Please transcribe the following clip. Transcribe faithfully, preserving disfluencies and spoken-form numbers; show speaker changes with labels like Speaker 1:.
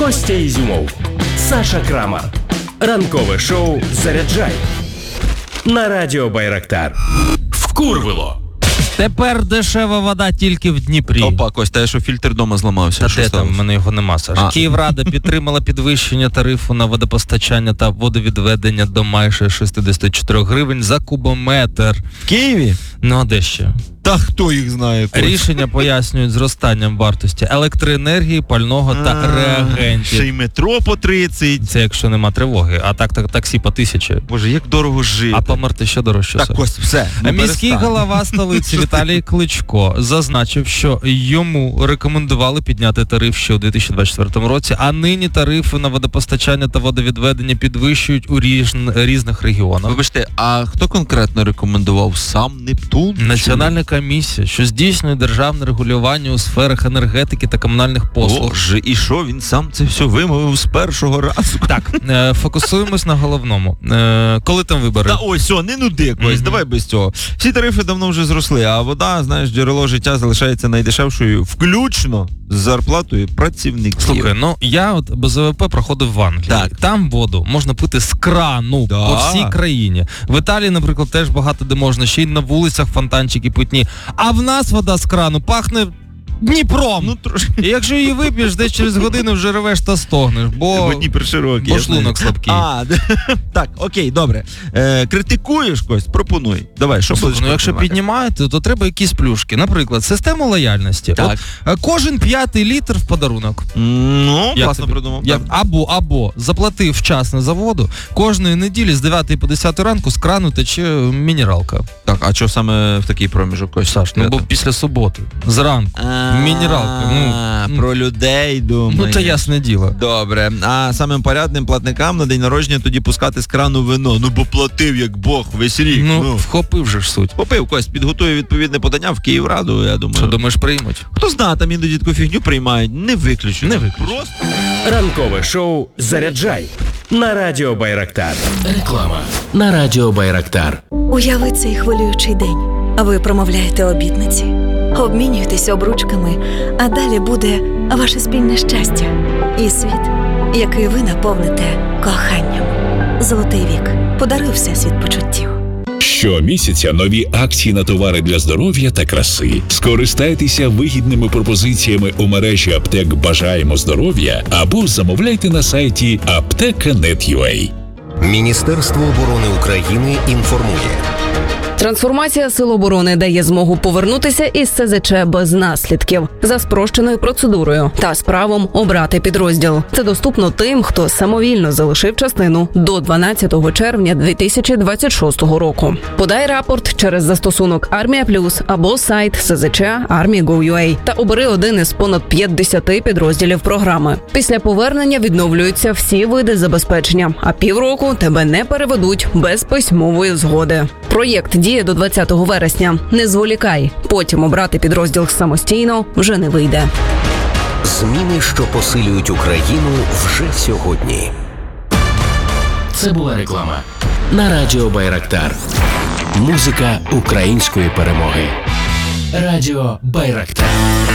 Speaker 1: Костя Ізюмов, Саша Крамар. Ранкове шоу «Заряджай» на радіо Байрактар. Вкурвило.
Speaker 2: Тепер дешева вода тільки в Дніпрі.
Speaker 3: Опа, Костя, я що фільтр дома зламався?
Speaker 2: Та де там? В мене його нема, Саш.
Speaker 3: А.
Speaker 2: Київрада підтримала підвищення тарифу на водопостачання та водовідведення до майже шістдесят чотири гривень за кубометр.
Speaker 3: В Києві?
Speaker 2: Ну, а де ще?
Speaker 3: Та хто їх знає? Костя?
Speaker 2: Рішення пояснюють зростанням вартості електроенергії, пального та
Speaker 3: А,
Speaker 2: реагентів.
Speaker 3: Ще й метро по тридцять.
Speaker 2: Це якщо нема тривоги, а так, так таксі по тисячі.
Speaker 3: Боже, як дорого жити.
Speaker 2: А померти ще дорожче.
Speaker 3: Так,
Speaker 2: Саш.
Speaker 3: Костя, все. ну,
Speaker 2: Міський
Speaker 3: перестань.
Speaker 2: голова столиці Віталій Кличко зазначив, що йому рекомендували підняти тариф ще у дві тисячі двадцять четвертому році, а нині тарифи на водопостачання та водовідведення підвищують у ріж... різних регіонах.
Speaker 3: Вибачте, а хто конкретно рекомендував? Сам Нептун?
Speaker 2: Національна комісія, що здійснює державне регулювання у сферах енергетики та комунальних послуг.
Speaker 3: Боже, і що, він сам це все вимовив з першого разу?
Speaker 2: Так, е, фокусуємось на головному. Е, коли там вибори?
Speaker 3: Та ось, все, не нуди якось,
Speaker 2: Мгм.
Speaker 3: давай без цього. Всі тарифи давно вже зросли, а вода, знаєш, джерело життя залишається найдешевшою, включно з зарплатою працівників.
Speaker 2: Слухай, ну я от без ВВП проходив в Англії.
Speaker 3: Так.
Speaker 2: Там воду можна пити з крану
Speaker 3: Да.
Speaker 2: по всій країні. В Італії, наприклад, теж багато де можна, ще й на вулицях фонтанчики питні. А в нас вода з крану пахне Дніпром.
Speaker 3: Ну, трошки.
Speaker 2: І якщо її вип'єш, десь через годину вже ревеш та стогнеш, бо,
Speaker 3: Бо Дніпр широкий.
Speaker 2: бо
Speaker 3: я знаю.
Speaker 2: шлунок слабкий.
Speaker 3: А, так, окей, добре. Е, критикуєш, Кость, пропонуй. Давай, що
Speaker 2: Слухай,
Speaker 3: будеш
Speaker 2: ну якщо
Speaker 3: пропонувати?
Speaker 2: піднімаєте, то треба якісь плюшки. Наприклад, систему лояльності.
Speaker 3: Так.
Speaker 2: От, е, кожен п'ятий літр в подарунок.
Speaker 3: Ну,
Speaker 2: Як
Speaker 3: класно
Speaker 2: тобі?
Speaker 3: придумав.
Speaker 2: Як?
Speaker 3: так.
Speaker 2: Або, або заплатив вчасно за воду, кожної неділі з дев'ятої по десяту ранку з крану тече мінералка.
Speaker 3: Так, а що саме в такий проміжок, Кость?
Speaker 2: Саш, ну бо після суботи, зранку, мінералка. Ну,
Speaker 3: А,
Speaker 2: ну,
Speaker 3: про людей думаєш.
Speaker 2: ну це ясне діло.
Speaker 3: Добре, а самим порядним платникам на день народження тоді пускати з крану вино. Ну бо платив як Бог весь рік.
Speaker 2: Ну,
Speaker 3: Ну,
Speaker 2: вхопив же ж суть.
Speaker 3: попив, Кость, підготує відповідне подання в Київраду, я думаю.
Speaker 2: Що думаєш, приймуть?
Speaker 3: Хто знає, там іноді таку фігню приймають, не виключу.
Speaker 2: Не виключу.
Speaker 3: Просто.
Speaker 1: Ранкове шоу «Заряджай» на радіо Байрактар. Реклама на радіо Байрактар.
Speaker 4: Уяви цей хвилюючий день. Ви промовляєте обітниці, обмінюєтесь обручками, а далі буде ваше спільне щастя і світ, який ви наповните коханням. Золотий вік. Подаруй всесвіт почуттів.
Speaker 5: Щомісяця нові акції на товари для здоров'я та краси. Скористайтеся вигідними пропозиціями у мережі аптек «Бажаємо здоров'я» або замовляйте на сайті аптека крапка нет крапка ю а.
Speaker 6: Міністерство оборони України інформує.
Speaker 7: Трансформація Сил оборони дає змогу повернутися із ес зет че без наслідків, за спрощеною процедурою та з правом обрати підрозділ. Це доступно тим, хто самовільно залишив частину до дванадцятого червня дві тисячі двадцять шостого року. Подай рапорт через застосунок Армія Плюс або сайт ес зет че армія крапка гов крапка ю а та обери один із понад п'ятдесяти підрозділів програми. Після повернення відновлюються всі види забезпечення, а півроку тебе не переведуть без письмової згоди. Проєкт діє до двадцятого вересня. Не зволікай. Потім обрати підрозділ самостійно вже не вийде.
Speaker 6: Зміни, що посилюють Україну вже сьогодні.
Speaker 1: Це була реклама на радіо Байрактар. Музика української перемоги. Радіо Байрактар.